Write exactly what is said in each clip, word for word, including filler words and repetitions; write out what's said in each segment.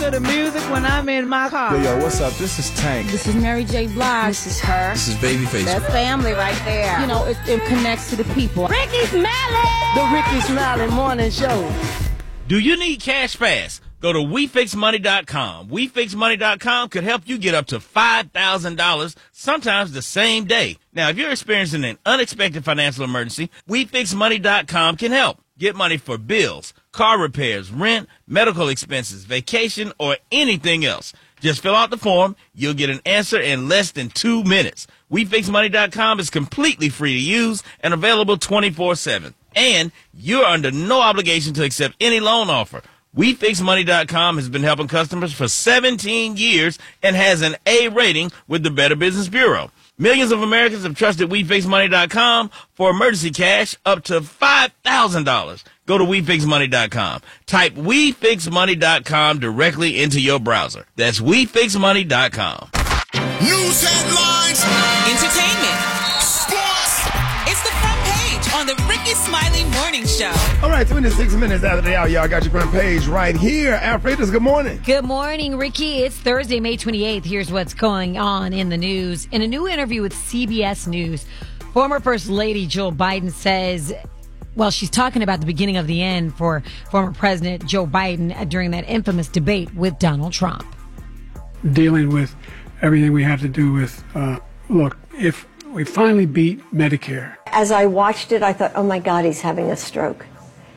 to the music when I'm in my car. Yo, yo, what's up? This is Tank. This is Mary J. Blige. This is her. This is Babyface. That's family right there. You know, it, it connects to the people. Ricky Smiley! The Ricky Smiley Morning Show. Do you need cash fast? Go to we fix money dot com. we fix money dot com could help you get up to five thousand dollars, sometimes the same day. Now, if you're experiencing an unexpected financial emergency, we fix money dot com can help. Get money for bills, car repairs, rent, medical expenses, vacation, or anything else. Just fill out the form. You'll get an answer in less than two minutes. we fix money dot com is completely free to use and available twenty-four seven. And you're under no obligation to accept any loan offer. we fix money dot com has been helping customers for seventeen years and has an A rating with the Better Business Bureau. Millions of Americans have trusted we fix money dot com for emergency cash up to five thousand dollars. Go to we fix money dot com. Type we fix money dot com directly into your browser. That's we fix money dot com. News headlines. Entertainment. Sports. It's the front page on the Ricky Smiley Morning Show. All right, twenty-six minutes after the hour, y'all got your front page right here. Alfreda's, good morning. Good morning, Ricky. It's Thursday, May twenty-eighth. Here's what's going on in the news. In a new interview with C B S News, former First Lady Jill Biden says, well, she's talking about the beginning of the end for former President Joe Biden during that infamous debate with Donald Trump. Dealing with everything we have to do with, uh, look, if we finally beat Medicare. As I watched it, I thought, oh my God, he's having a stroke.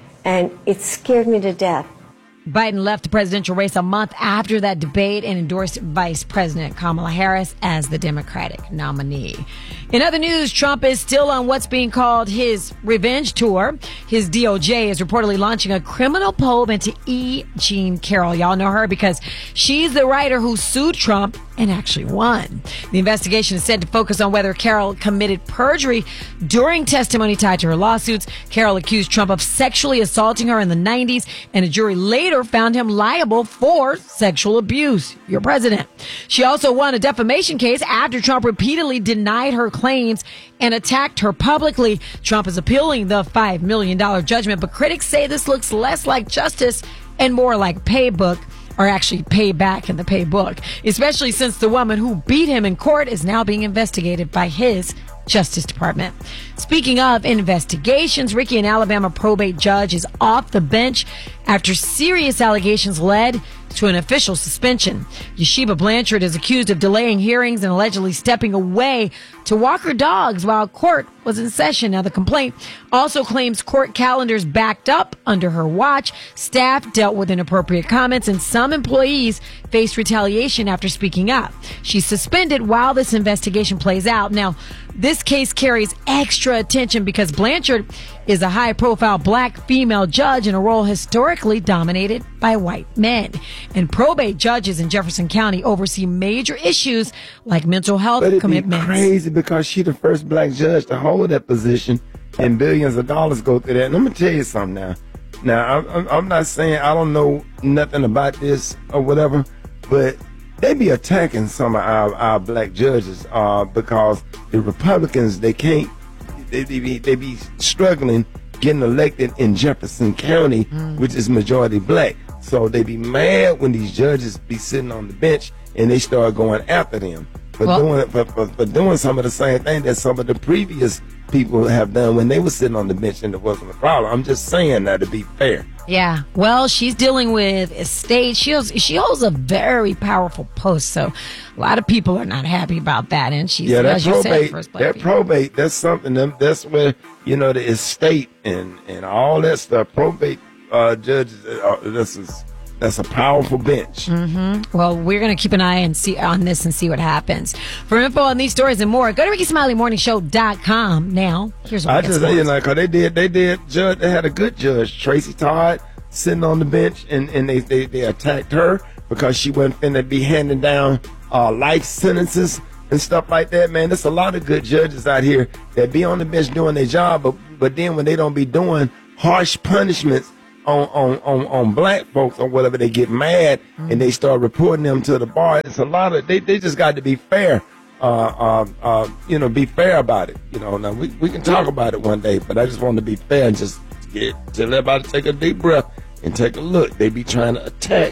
And it scared me to death. Biden left the presidential race a month after that debate and endorsed Vice President Kamala Harris as the Democratic nominee. In other news, Trump is still on what's being called his revenge tour. His D O J is reportedly launching a criminal probe into E. Jean Carroll. Y'all know her because she's the writer who sued Trump and actually won. The investigation is said to focus on whether Carroll committed perjury during testimony tied to her lawsuits. Carroll accused Trump of sexually assaulting her in the nineties, and a jury later found him liable for sexual abuse. Your president. She also won a defamation case after Trump repeatedly denied her claims and attacked her publicly. Trump is appealing the five million dollars judgment, but critics say this looks less like justice and more like paybook, or actually pay back in the pay book, especially since the woman who beat him in court is now being investigated by his Justice Department. Speaking of investigations, Ricky, an Alabama probate judge, is off the bench after serious allegations led to an official suspension. Yeshiva Blanchard is accused of delaying hearings and allegedly stepping away to walk her dogs while court was in session. Now, the complaint also claims court calendars backed up under her watch, staff dealt with inappropriate comments, and some employees faced retaliation after speaking up. She's suspended while this investigation plays out. Now, this case carries extra attention because Blanchard is a high-profile black female judge in a role historically dominated by white men. And probate judges in Jefferson County oversee major issues like mental health but it'd commitments. Be crazy because she's the first black judge to hold that position, and billions of dollars go through that. And I'm gonna tell you something now. Now, I'm, I'm not saying I don't know nothing about this or whatever, but they be attacking some of our, our black judges uh, because the Republicans, they can't, they, they, be, they be struggling getting elected in Jefferson County, mm. which is majority black. So they be mad when these judges be sitting on the bench and they start going after them for, well, doing, for, for, for doing some of the same thing that some of the previous people have done when they were sitting on the bench and it wasn't a problem. I'm just saying that to be fair. Yeah, well, she's dealing with estate. She holds, she holds a very powerful post, so a lot of people are not happy about that. And she's, yeah, that as you probate, said, first black that people. probate, that's something. That's where, you know, the estate and and all that stuff. Probate uh, judges, uh, this is that's a powerful bench. Mm-hmm. Well, we're going to keep an eye and see on this and see what happens. For info on these stories and more, go to Ricky Smiley Morning Show dot com. Now, here's what I just say, you know, cause they did, they did judge. They had a good judge, Tracy Todd, sitting on the bench, and and they they, they attacked her because she wasn't finna be handing down uh, life sentences and stuff like that. Man, there's a lot of good judges out here that be on the bench doing their job, but but then when they don't be doing harsh punishments on on on, on black folks or whatever, they get mad mm-hmm. and they start reporting them to the bar. It's a lot of they they just got to be fair. Uh, uh, uh, you know, be fair about it. You know, now we we can talk about it one day, but I just want to be fair and just get tell everybody to take a deep breath and take a look. They be trying to attack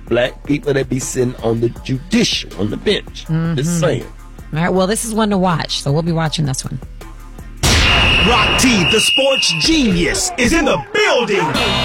black people that be sitting on the judicial, on the bench. Mhm. Just saying. All right, well, this is one to watch, so we'll be watching this one. Rock T, the sports genius, is in the building.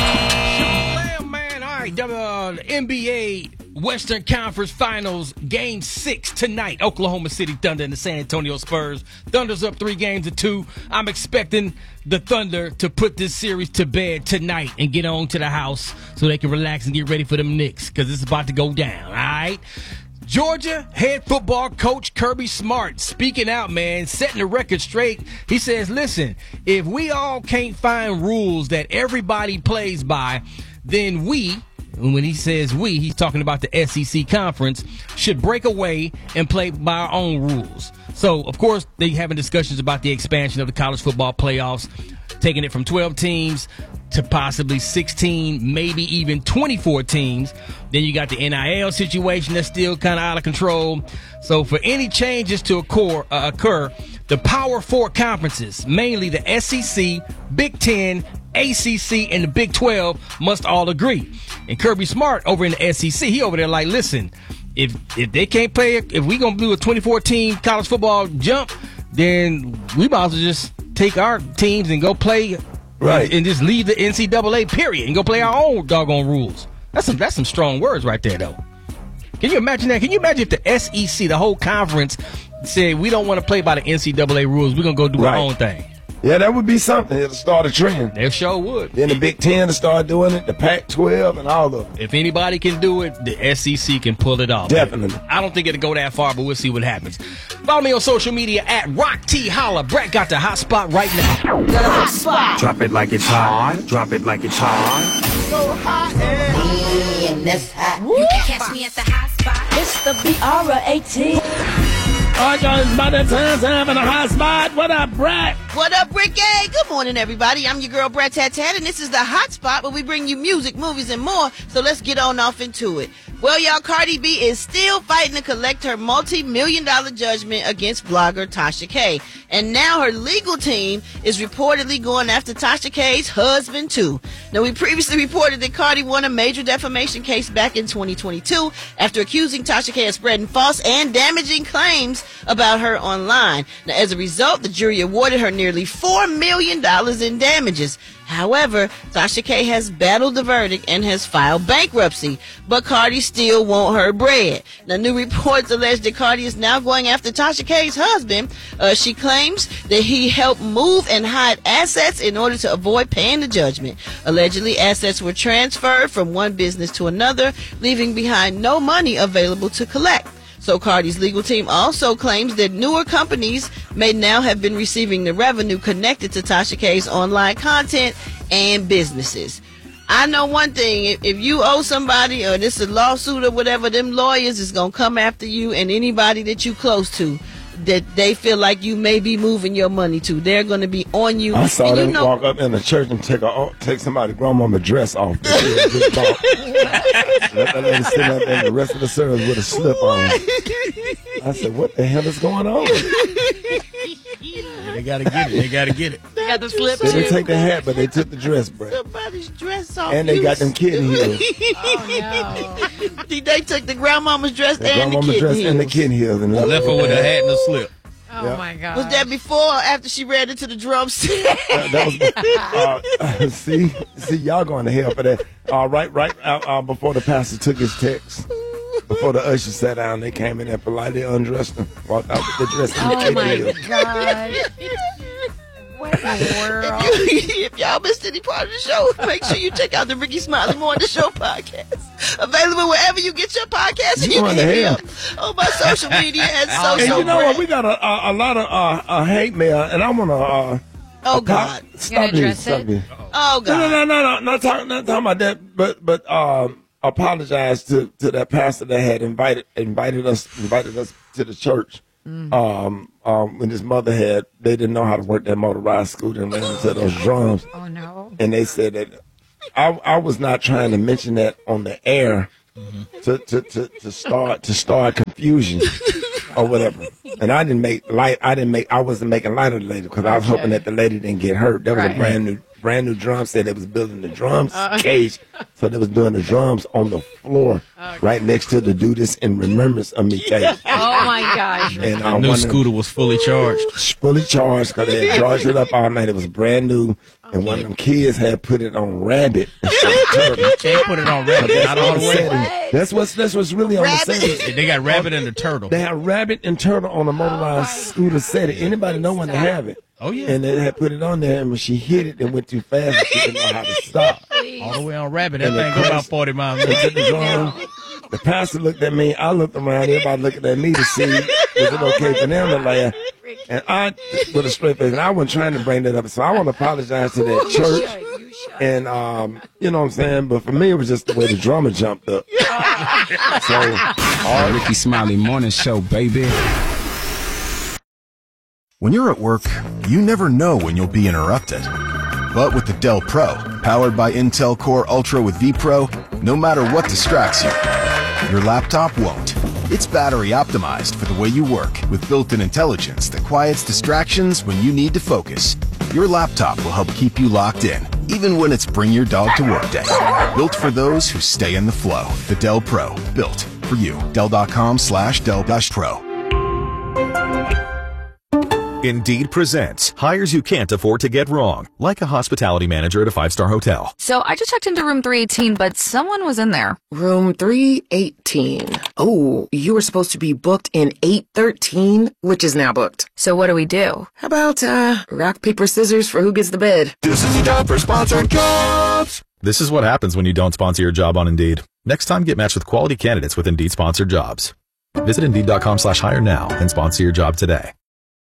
Slam, man. All right, uh, N B A Western Conference Finals, Game Six tonight. Oklahoma City Thunder and the San Antonio Spurs. Thunder's up three games to two. I'm expecting the Thunder to put this series to bed tonight and get on to the house so they can relax and get ready for them Knicks because it's about to go down. All right. Georgia head football coach Kirby Smart speaking out, man, setting the record straight. He says, listen, if we all can't find rules that everybody plays by, then we, and when he says we, he's talking about the S E C conference, should break away and play by our own rules. So, of course, they're having discussions about the expansion of the college football playoffs, taking it from twelve teams to possibly sixteen, maybe even twenty-four teams. Then you got the N I L situation that's still kind of out of control. So for any changes to occur, uh, occur, the Power Four conferences, mainly the S E C, Big Ten, A C C, and the Big twelve, must all agree. And Kirby Smart over in the S E C, he over there like, listen, if if they can't play, if we gonna do a twenty-four team college football jump, then we might as well just take our teams and go play, right, and, and just leave the N C double A period and go play our own doggone rules. That's some that's some strong words right there, though. Can you imagine that? Can you imagine if the S E C, the whole conference, said we don't want to play by the N C double A rules, we're gonna go do Right. our own thing? Yeah, that would be something. It'll start a trend. They sure would. Then the Big Ten will start doing it, the Pac twelve, and all of them. If anybody can do it, the S E C can pull it off. Definitely. I don't think it'll go that far, but we'll see what happens. Follow me on social media at Rock T Holla. Brett got the hot spot right now. The hot spot. Drop it like it's hot. Drop it like it's hot. So hot and this hot. You can catch me at the hot spot. It's the B R eighteen. All right, y'all, it's about that time, time in the hot spot. What up, Brett? What up, Ricky? Good morning, everybody. I'm your girl, Brett Tat Tat, and this is the Hot Spot where we bring you music, movies, and more. So let's get on off into it. Well, y'all, Cardi B is still fighting to collect her multi-million dollar judgment against blogger Tasha K. And now her legal team is reportedly going after Tasha K's husband, too. Now, we previously reported that Cardi won a major defamation case back in twenty twenty-two after accusing Tasha K of spreading false and damaging claims about her online. Now, as a result, the jury awarded her nearly four million dollars in damages. However, Tasha K has battled the verdict and has filed bankruptcy, but Cardi still want her bread. Now, new reports allege that Cardi is now going after Tasha K's husband. Uh, she claims that he helped move and hide assets in order to avoid paying the judgment. Allegedly, assets were transferred from one business to another, leaving behind no money available to collect. So Cardi's legal team also claims that newer companies may now have been receiving the revenue connected to Tasha K's online content and businesses. I know one thing, if, if you owe somebody or this is a lawsuit or whatever, them lawyers is going to come after you and anybody that you close to that they feel like you may be moving your money to. They're going to be on you. I saw and them you know, walk up in the church and take a take somebody's grandmama dress off. Let that lady sit up there the rest of the service with a slip on. I said, what the hell is going on? Yeah, they got to get it. They got to get it. They got the slip. They didn't take the hat, but they took the dress, Brett. Somebody's dress off. And they got them kitten heels. Oh, no. They took the grandmama's dress The and the grandmama kitten dress heels. and the kitten heels. And Left her with a hat and a slip. Oh, Yep. my God. Was that before or after she ran into the drum set? that, that was, uh, see, see, y'all going to hell for that. Uh, right, right uh, uh, before the pastor took his text, before the usher sat down, they came in there politely undressed and walked out with the dress and the Oh, kitten my heels. God. What in the world? If, you, if y'all missed any part of the show, make sure you check out the Ricky Smiley Morning Show podcast. Available wherever you get your podcast. You You going can to hear hell. them on my social media and social. And you know what? We got a, a, a lot of uh, uh, hate mail, and I want to. Uh, oh God! Stop it! Stop it! Oh God! No, no, no, no, no. Not talking, not talking about that. But, but, um, apologize to, to that pastor that had invited invited us invited us to the church. Mm. Um, um, when his mother had, they didn't know how to work that motorized scooter and ran into those drums. Oh no! And they said that I, I was not trying to mention that on the air mm-hmm. to, to, to, to start to start confusion or whatever. And I didn't make light. I didn't make. I wasn't making light of the lady because I was Okay. hoping that the lady didn't get hurt. That was Right. a brand new brand new drum set. They was building the drums Uh, cage. So they was doing the drums on the floor right next to the Do This in Remembrance of Me cage. Oh my gosh. And I uh, knew one of Scooter was fully charged. fully charged because they had charged it up all night. It was brand new. And one of them kids had put it on Rabbit. Can't put it on Rabbit. Not all the way. That's what's that's what's really on Rabbit. the setting. They got Rabbit and the Turtle. They had Rabbit and Turtle on a motorized scooter set. Anybody know when to have it? Oh, yeah. And they had put it on there, and when she hit it, it went too fast. And she didn't know how to stop. All the way on Rabbit. That And thing the go about pastor- forty miles an they hour. took the drum. The pastor looked at me. I looked around. Everybody looking at me to see was it okay for them to laugh. And I, with a straight face, and I wasn't trying to bring that up. So I want to apologize to that church. And, um, you know what I'm saying? But for me, it was just the way the drummer jumped up. So, All Ricky Smiley Morning Show, baby. When you're at work, you never know when you'll be interrupted. But with the Dell Pro, powered by Intel Core Ultra with vPro, no matter what distracts you, your laptop won't. It's battery optimized for the way you work with built-in intelligence that quiets distractions when you need to focus. Your laptop will help keep you locked in, even when it's bring your dog to work day. Built for those who stay in the flow. The Dell Pro, built for you. Dell.com slash Dell dash Pro. Indeed presents hires you can't afford to get wrong, like a hospitality manager at a five-star hotel. So I just checked into room three eighteen, but someone was in there. Room three eighteen. Oh, you were supposed to be booked in eight thirteen, which is now booked. So what do we do? How about, uh, rock, paper, scissors for who gets the bed? This is your job for sponsored jobs. This is what happens when you don't sponsor your job on Indeed. Next time, get matched with quality candidates with Indeed sponsored jobs. Visit Indeed.com slash hire now and sponsor your job today.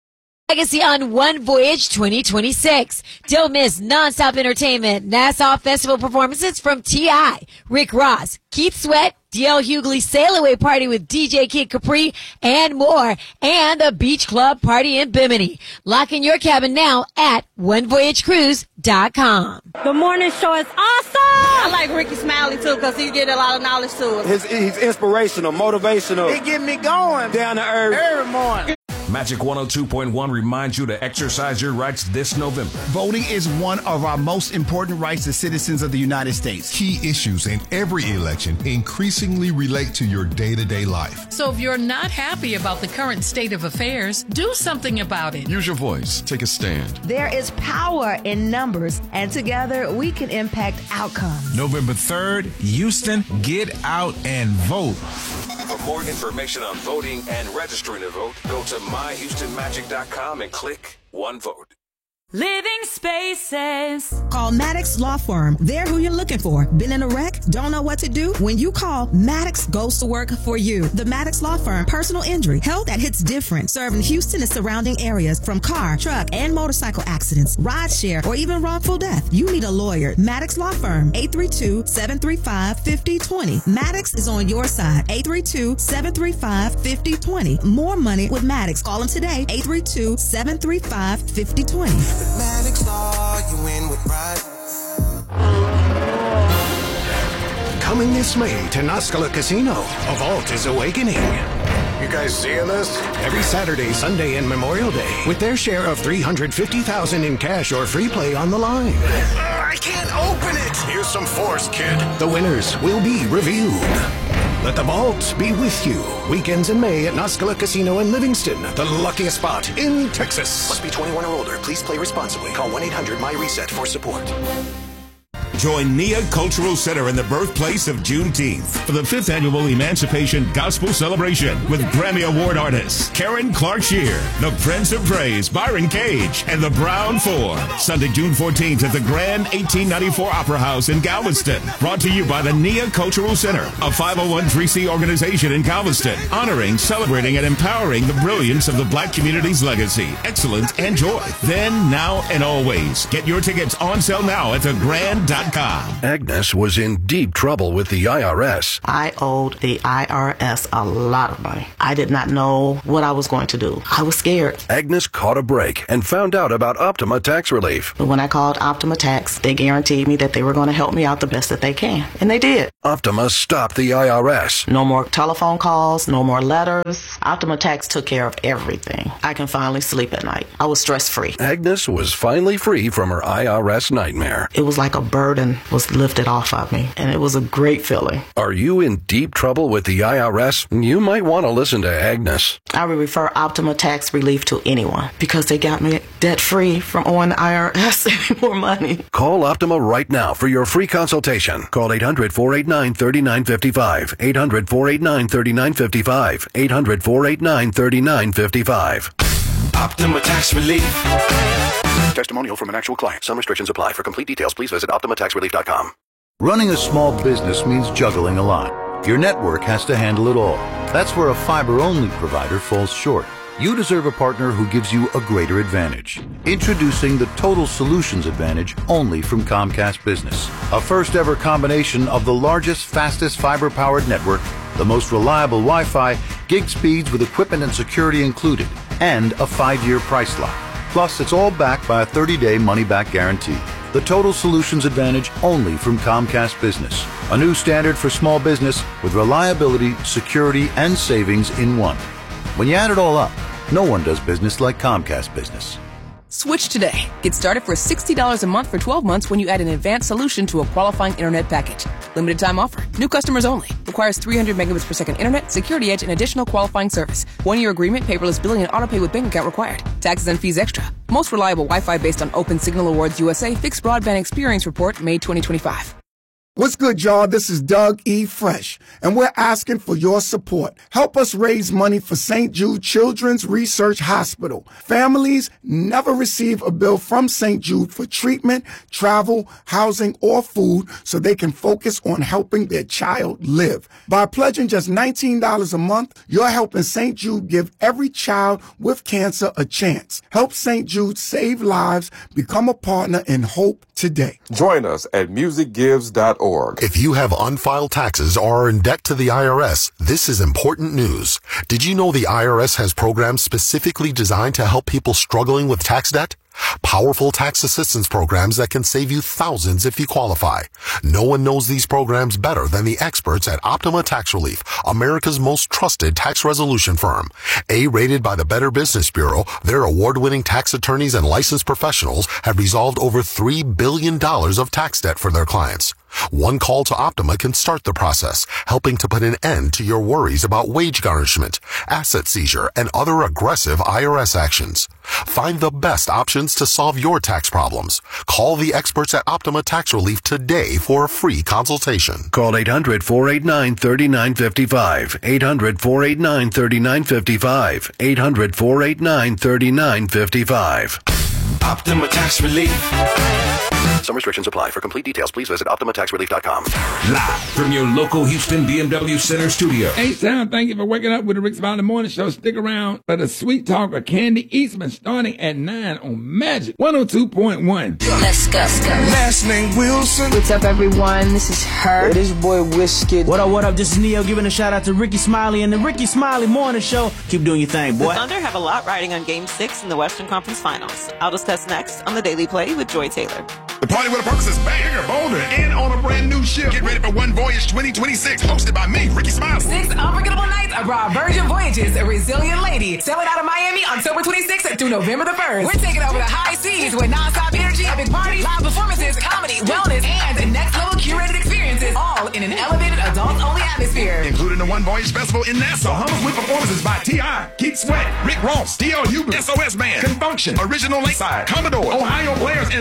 Legacy on One Voyage twenty twenty-six. Don't miss non-stop entertainment, Nassau Festival performances from T I, Rick Ross, Keith Sweat, D L Hughley Sail Away Party with D J Kid Capri, and more, and the Beach Club Party in Bimini. Lock in your cabin now at one voyage cruise dot com. The morning show is awesome. I like Ricky Smiley too because he get a lot of knowledge to us. His, he's inspirational, motivational. He get me going Down to earth. every morning. Magic one oh two point one reminds you to exercise your rights this November. Voting is one of our most important rights as citizens of the United States. Key issues in every election increasingly relate to your day-to-day life. So if you're not happy about the current state of affairs, do something about it. Use your voice. Take a stand. There is power in numbers, and together we can impact outcomes. November third, Houston, get out and vote. For more information on voting and registering to vote, go to my houston magic dot com and click One Vote. Living Spaces. Call Maddox Law Firm. They're who you're looking for. Been in a wreck? Don't know what to do? When you call, Maddox goes to work for you. The Maddox Law Firm. Personal injury. Health that hits different. Serving Houston and surrounding areas from car, truck, and motorcycle accidents, ride share, or even wrongful death. You need a lawyer. Maddox Law Firm. eight three two, seven three five, five oh two oh. Maddox is on your side. eight three two, seven three five, five oh two oh. More money with Maddox. Call them today. eight three two, seven three five, five oh two oh. Maddox Law, you win with pride. Coming this May to Noscala Casino, a vault is awakening. You guys seeing this? Every Saturday, Sunday, and Memorial Day, with their share of three hundred fifty thousand dollars in cash or free play on the line. Uh, I can't open it! Here's some force, kid. The winners will be revealed. Let the vault be with you. Weekends in May at Noscala Casino in Livingston, the luckiest spot in Texas. Must be twenty-one or older. Please play responsibly. Call one eight hundred my reset for support. Join Nia Cultural Center in the birthplace of Juneteenth for the fifth annual Emancipation Gospel Celebration with Grammy Award artists Karen Clark Shear, The Prince of Praise, Byron Cage, and the Brown Four. Sunday, June fourteenth at the Grand eighteen ninety-four Opera House in Galveston. Brought to you by the Nia Cultural Center, a five oh one c organization in Galveston, honoring, celebrating, and empowering the brilliance of the Black community's legacy, excellence, and joy. Then, now, and always. Get your tickets on sale now at the grand dot dot com. Agnes was in deep trouble with the I R S. I owed the I R S a lot of money. I did not know what I was going to do. I was scared. Agnes caught a break and found out about Optima Tax Relief. But when I called Optima Tax, they guaranteed me that they were going to help me out the best that they can. And they did. Optima stopped the I R S. No more telephone calls, no more letters. Optima Tax took care of everything. I can finally sleep at night. I was stress-free. Agnes was finally free from her I R S nightmare. It was like a burden was lifted off of me, and it was a great feeling. Are you in deep trouble with the I R S? You might want to listen to Agnes. I would refer Optima Tax Relief to anyone because they got me debt-free from owing the I R S any more money. Call Optima right now for your free consultation. Call eight hundred, four eight nine, three nine five five. eight hundred, four eight nine, three nine five five. eight hundred, four eight nine, three nine five five. Optima Tax Relief. Testimonial from an actual client. Some restrictions apply. For complete details, please visit optima tax relief dot com. Running a small business means juggling a lot. Your network has to handle it all. That's where a fiber-only provider falls short. You deserve a partner who gives you a greater advantage. Introducing the Total Solutions Advantage only from Comcast Business. A first-ever combination of the largest, fastest fiber-powered network, the most reliable Wi-Fi, gig speeds with equipment and security included, and a five-year price lock. Plus, it's all backed by a thirty-day money-back guarantee. The Total Solutions Advantage only from Comcast Business. A new standard for small business with reliability, security, and savings in one. When you add it all up, no one does business like Comcast Business. Switch today. Get started for sixty dollars a month for twelve months when you add an advanced solution to a qualifying internet package. Limited time offer. New customers only. Requires three hundred megabits per second internet, security edge, and additional qualifying service. One-year agreement, paperless billing, and autopay with bank account required. Taxes and fees extra. Most reliable Wi-Fi based on Open Signal Awards U S A Fixed Broadband Experience Report, May twenty twenty-five. What's good, y'all? This is Doug E. Fresh, and we're asking for your support. Help us raise money for Saint Jude Children's Research Hospital. Families never receive a bill from Saint Jude for treatment, travel, housing, or food so they can focus on helping their child live. By pledging just nineteen dollars a month, you're helping Saint Jude give every child with cancer a chance. Help Saint Jude save lives. Become a partner in hope today. Join us at music gives dot org. If you have unfiled taxes or are in debt to the I R S, this is important news. Did you know the I R S has programs specifically designed to help people struggling with tax debt? Powerful tax assistance programs that can save you thousands if you qualify. No one knows these programs better than the experts at Optima Tax Relief, America's most trusted tax resolution firm. A-rated by the Better Business Bureau, their award-winning tax attorneys and licensed professionals have resolved over three billion dollars of tax debt for their clients. One call to Optima can start the process, helping to put an end to your worries about wage garnishment, asset seizure, and other aggressive I R S actions. Find the best options to solve your tax problems. Call the experts at Optima Tax Relief today for a free consultation. Call eight hundred, four eight nine, three nine five five. eight hundred, four eight nine, three nine five five. eight hundred, four eight nine, three nine five five. Optima Tax Relief. Some restrictions apply. For complete details, please visit optima tax relief dot com. Live from your local Houston B M W Center studio. Hey, Sam, thank you for waking up with the Rick Smiley Morning Show. Stick around for the sweet talk of Candy Eastman starting at nine on Magic one oh two point one. Let's go. Let's go. Last name Wilson. What's up, everyone? This is her. Hey, this your boy Whiskey. What up, what up? This is Neo giving a shout out to Ricky Smiley and the Ricky Smiley Morning Show. Keep doing your thing, boy. The Thunder have a lot riding on Game six in the Western Conference Finals. I'll discuss next on the Daily Play with Joy Taylor. The Party with a Purpose is back, bigger, bolder, and on a brand new ship. Get ready for One Voyage twenty twenty-six, hosted by me, Ricky Smiley. Six unforgettable nights abroad Virgin Voyages, a resilient lady. Sailing out of Miami October twenty-sixth through November the first. We're taking over the high seas with non-stop energy, epic parties, live performances, comedy, wellness, and next-level curated experiences, all in an elevated adult-only atmosphere. Including the One Voyage Festival in Nassau. Bahamas with performances by T I, Keith Sweat, Rick Ross, D L Hubert, S O S Band, Confunction, Original Lakeside, Commodore, Ohio Players, and